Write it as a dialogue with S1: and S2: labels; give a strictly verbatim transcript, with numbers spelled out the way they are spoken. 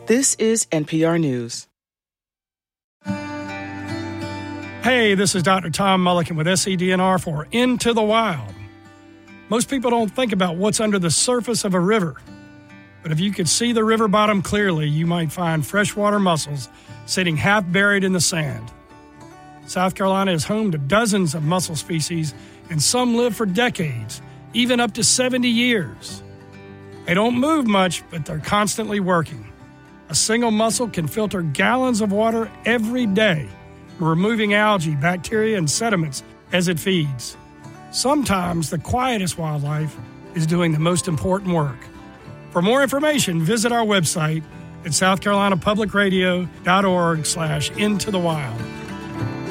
S1: This is N P R News.
S2: Hey, this is Doctor Tom Mulliken with S C D N R for Into the Wild. Most people don't think about what's under the surface of a river. But if you could see the river bottom clearly, you might find freshwater mussels sitting half buried in the sand. South Carolina is home to dozens of mussel species, and some live for decades, even up to seventy years. They don't move much, but they're constantly working. A single mussel can filter gallons of water every day, removing algae, bacteria, and sediments as it feeds. Sometimes the quietest wildlife is doing the most important work. For more information, visit our website at south carolina public radio dot org slash into the wild.